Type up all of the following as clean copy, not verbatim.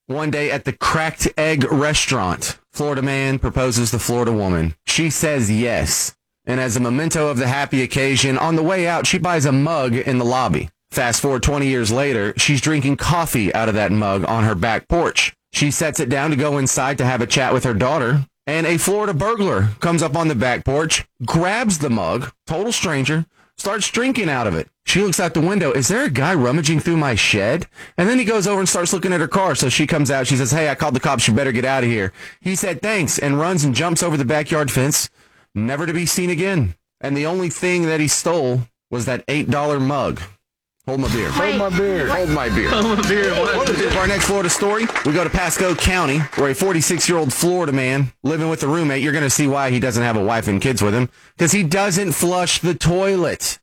One day at the Cracked Egg restaurant, Florida man proposes to Florida woman. She says yes. And as a memento of the happy occasion, on the way out, she buys a mug in the lobby. Fast forward 20 years later, she's drinking coffee out of that mug on her back porch. She sets it down to go inside to have a chat with her daughter. And a Florida burglar comes up on the back porch, grabs the mug, total stranger, starts drinking out of it. She looks out the window. Is there a guy rummaging through my shed? And then he goes over and starts looking at her car. So she comes out. She says, hey, I called the cops. You better get out of here. He said, thanks, and runs and jumps over the backyard fence, never to be seen again. And the only thing that he stole was that $8 mug. Hold my beer. Hold my beer. Hold my beer. Hold my beer. For our next Florida story, we go to Pasco County, where a 46-year-old Florida man living with a roommate. You're going to see why he doesn't have a wife and kids with him, because he doesn't flush the toilet.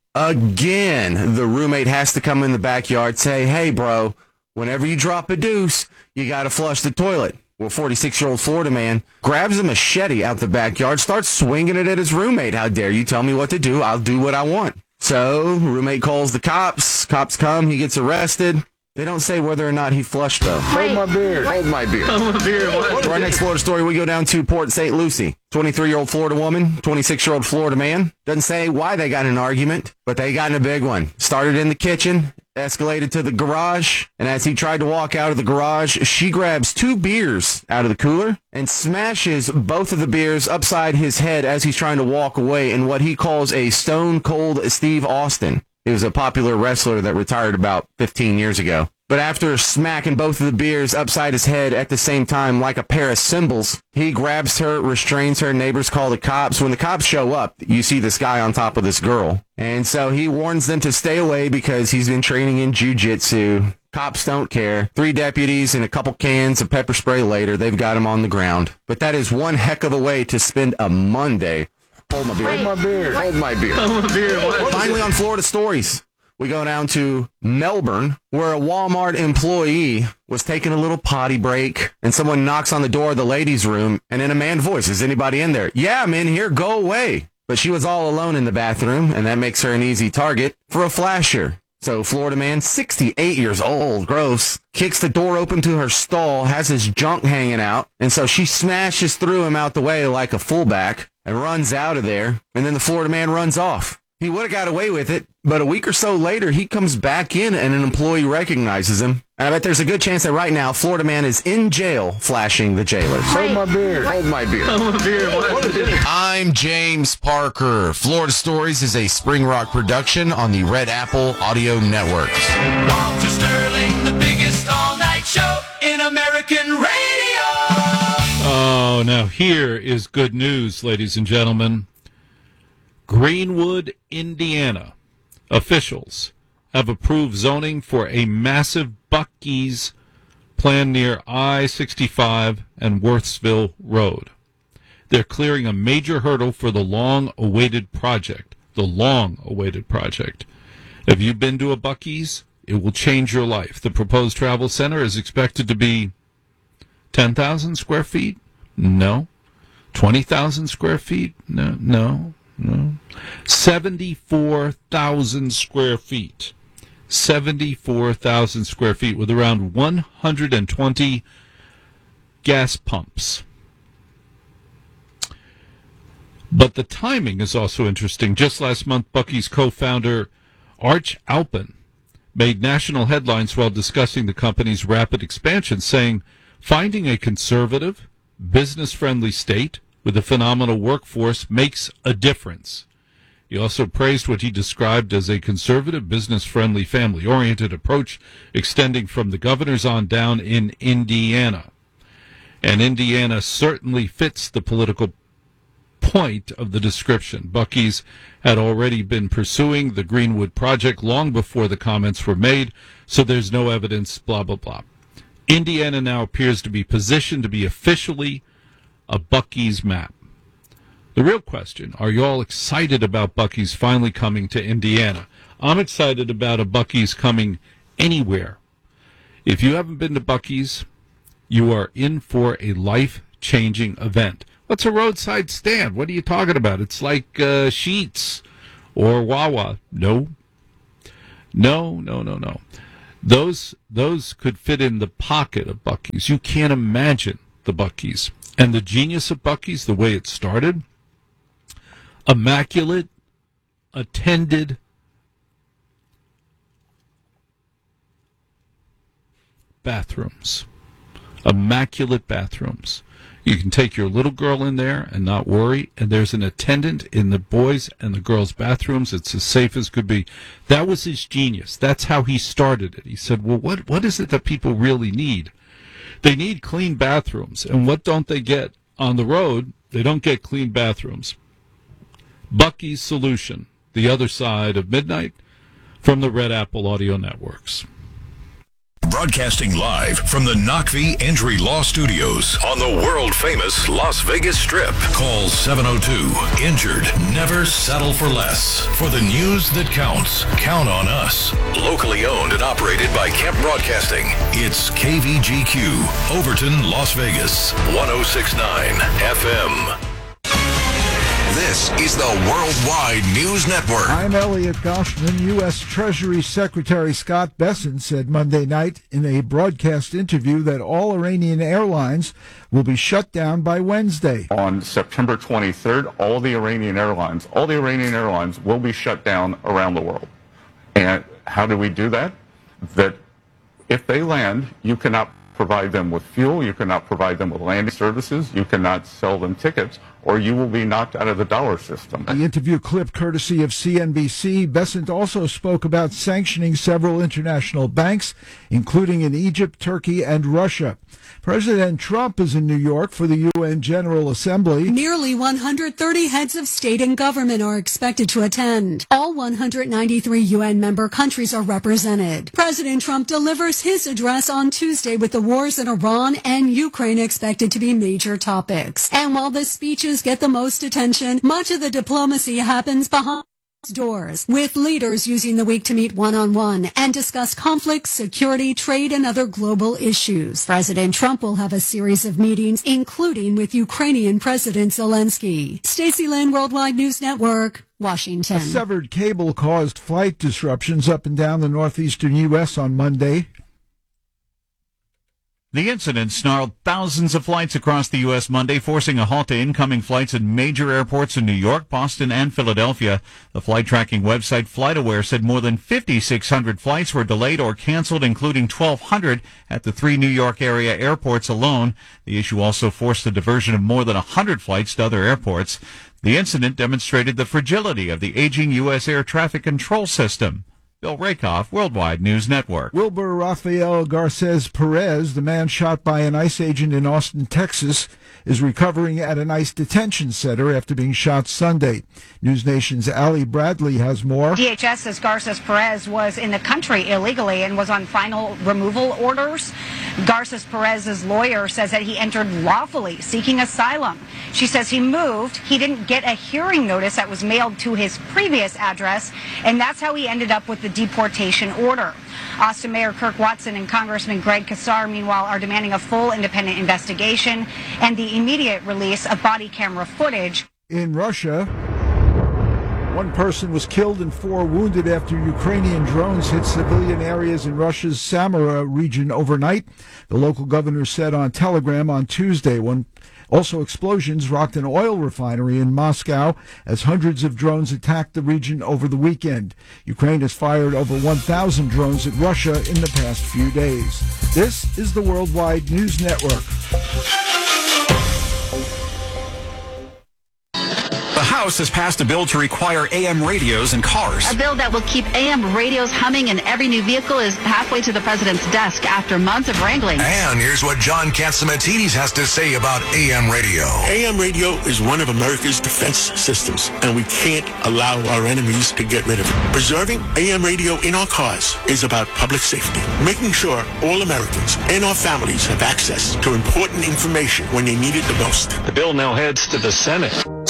Again, the roommate has to come in the backyard, say, hey, bro, whenever you drop a deuce, you got to flush the toilet. Well, 46-year-old Florida man grabs a machete out the backyard, starts swinging it at his roommate. How dare you tell me what to do? I'll do what I want. So, roommate calls the cops. Cops come. He gets arrested. They don't say whether or not he flushed, though. Hold my beer. Hold my beer. Hold my beer. For our next Florida story, we go down to Port St. Lucie. 23-year-old Florida woman, 26-year-old Florida man. Doesn't say why they got in an argument, but they got in a big one. Started in the kitchen, escalated to the garage, and as he tried to walk out of the garage, she grabs 2 beers out of the cooler and smashes both of the beers upside his head as he's trying to walk away in what he calls a Stone Cold Steve Austin. He was a popular wrestler that retired about 15 years ago. But after smacking both of the beers upside his head at the same time like a pair of cymbals, he grabs her, restrains her. Neighbors call the cops. When the cops show up, you see this guy on top of this girl. And so he warns them to stay away because he's been training in jiu-jitsu. Cops don't care. 3 deputies and a couple cans of pepper spray later, they've got him on the ground. But that is one heck of a way to spend a Monday. Hold my beer. Hold my beer. Hold my beer. Hold my beer. Finally on Florida Stories, we go down to Melbourne, where a Walmart employee was taking a little potty break, and someone knocks on the door of the ladies' room, and in a man voice, is anybody in there? Yeah, I'm in here. Go away. But she was all alone in the bathroom, and that makes her an easy target for a flasher. So Florida man, 68 years old, gross, kicks the door open to her stall, has his junk hanging out, and so she smashes through him out the way like a fullback and runs out of there, and then the Florida man runs off. He would have got away with it, but a week or so later, he comes back in and an employee recognizes him. And I bet there's a good chance that right now, Florida man is in jail flashing the jailers. Hold my beer. Hold my beer. Hold my beer. I'm James Parker. Florida Stories is a Spring Rock production on the Red Apple Audio Networks. Walter Sterling, the biggest all-night show in American radio. Oh, now here is good news, ladies and gentlemen. Greenwood, Indiana officials have approved zoning for a massive Buc-ee's planned near I-65 and Worthsville Road. They're clearing a major hurdle for the long-awaited project. The long-awaited project. Have you been to a Buc-ee's? It will change your life. The proposed travel center is expected to be 10,000 square feet? No. 20,000 square feet? No. 74,000 square feet. 74,000 square feet with around 120 gas pumps. But the timing is also interesting. Just last month, Buc-ee's co-founder Arch Alpin made national headlines while discussing the company's rapid expansion, saying, finding a conservative, business-friendly state with a phenomenal workforce makes a difference. He also praised what he described as a conservative, business-friendly, family-oriented approach extending from the governors on down in Indiana. And Indiana certainly fits the political point of the description. Buc-ee's had already been pursuing the Greenwood project long before the comments were made, so there's no evidence, blah, blah, blah. Indiana now appears to be positioned to be officially a Buc-ee's map. The real question, are you all excited about Buc-ee's finally coming to Indiana? I'm excited about a Buc-ee's coming anywhere. If you haven't been to Buc-ee's, you are in for a life-changing event. What's a roadside stand? What are you talking about? It's like Sheetz or Wawa. No. Those could fit in the pocket of Buc-ee's. You can't imagine the Buc-ee's. And the genius of Buc-ee's, the way it started, immaculate, attended, bathrooms. Immaculate bathrooms. You can take your little girl in there and not worry, and there's an attendant in the boys' and the girls' bathrooms. It's as safe as could be. That was his genius. That's how he started it. He said, well, what is it that people really need? They need clean bathrooms. And what don't they get on the road? They don't get clean bathrooms. Buc-ee's solution, the other side of midnight, from the Red Apple Audio Networks. Broadcasting live from the Knockvie Injury Law Studios on the world-famous Las Vegas Strip. Call 702-INJURED. Never settle for less. For the news that counts, count on us. Locally owned and operated by Kemp Broadcasting. It's KVGQ, Overton, Las Vegas, 106.9 FM. This is the Worldwide News Network. I'm Elliot Goshman. U.S. Treasury Secretary Scott Bessent said Monday night in a broadcast interview that all Iranian airlines will be shut down by Wednesday. On September 23rd, all the Iranian airlines will be shut down around the world. And how do we do that? That if they land, you cannot provide them with fuel, you cannot provide them with landing services, you cannot sell them tickets, or you will be knocked out of the dollar system. The interview clip courtesy of CNBC. Bessent also spoke about sanctioning several international banks, including in Egypt, Turkey, and Russia. President Trump is in New York for the UN General Assembly. Nearly 130 heads of state and government are expected to attend. All 193 UN member countries are represented. President Trump delivers his address on Tuesday with the wars in Iran and Ukraine expected to be major topics. And while the speeches get the most attention, much of the diplomacy happens behind doors, with leaders using the week to meet one-on-one and discuss conflicts, security, trade, and other global issues. President Trump will have a series of meetings, including with Ukrainian President Zelensky. Stacey Lynn, Worldwide News Network, Washington. A severed cable caused flight disruptions up and down the northeastern U.S. on Monday. The incident snarled thousands of flights across the U.S. Monday, forcing a halt to incoming flights at major airports in New York, Boston, and Philadelphia. The flight tracking website FlightAware said more than 5,600 flights were delayed or canceled, including 1,200 at the 3 New York area airports alone. The issue also forced the diversion of more than 100 flights to other airports. The incident demonstrated the fragility of the aging U.S. air traffic control system. Bill Rakoff, Worldwide News Network. Wilbur Rafael Garces Perez, the man shot by an ICE agent in Austin, Texas, is recovering at an ICE detention center after being shot Sunday. News Nation's Ali Bradley has more. DHS says Garces Perez was in the country illegally and was on final removal orders. Garces Perez's lawyer says that he entered lawfully, seeking asylum. She says he moved. He didn't get a hearing notice that was mailed to his previous address, and that's how he ended up with the deportation order. Austin Mayor Kirk Watson and Congressman Greg Casar, meanwhile, are demanding a full independent investigation and the immediate release of body camera footage. In Russia, one person was killed and 4 wounded after Ukrainian drones hit civilian areas in Russia's Samara region overnight. The local governor said on Telegram on Tuesday. Also, explosions rocked an oil refinery in Moscow as hundreds of drones attacked the region over the weekend. Ukraine has fired over 1,000 drones at Russia in the past few days. This is the Worldwide News Network. The House has passed a bill to require AM radios in cars. A bill that will keep AM radios humming in every new vehicle is halfway to the president's desk after months of wrangling. And here's what John Catsimatidis has to say about AM radio. AM radio is one of America's defense systems, and we can't allow our enemies to get rid of it. Preserving AM radio in our cars is about public safety, making sure all Americans and our families have access to important information when they need it the most. The bill now heads to the Senate.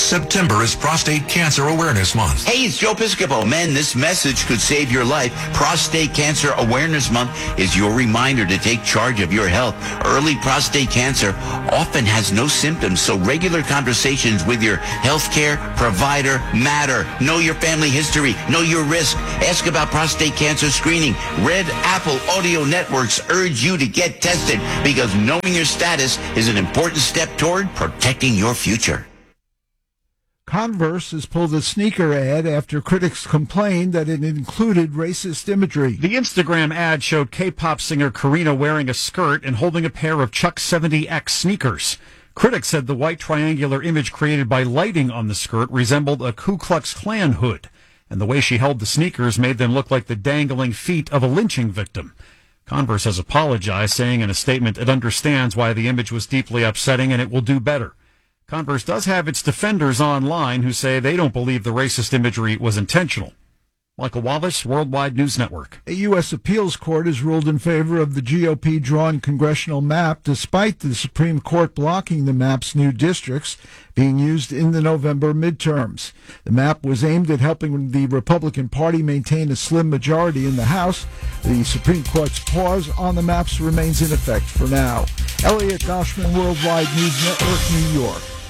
September is Prostate Cancer Awareness Month. Hey, it's Joe Piscopo. Men, this message could save your life. Prostate Cancer Awareness Month is your reminder to take charge of your health. Early prostate cancer often has no symptoms, so regular conversations with your healthcare provider matter. Know your family history. Know your risk. Ask about prostate cancer screening. Red Apple Audio Networks urge you to get tested because knowing your status is an important step toward protecting your future. Converse has pulled a sneaker ad after critics complained that it included racist imagery. The Instagram ad showed K-pop singer Karina wearing a skirt and holding a pair of Chuck 70X sneakers. Critics said the white triangular image created by lighting on the skirt resembled a Ku Klux Klan hood, and the way she held the sneakers made them look like the dangling feet of a lynching victim. Converse has apologized, saying in a statement it understands why the image was deeply upsetting and it will do better. Converse does have its defenders online who say they don't believe the racist imagery was intentional. Michael Wallace, Worldwide News Network. A U.S. appeals court has ruled in favor of the GOP-drawn congressional map, despite the Supreme Court blocking the map's new districts being used in the November midterms. The map was aimed at helping the Republican Party maintain a slim majority in the House. The Supreme Court's pause on the maps remains in effect for now. Elliot Goshman, Worldwide News Network, New York.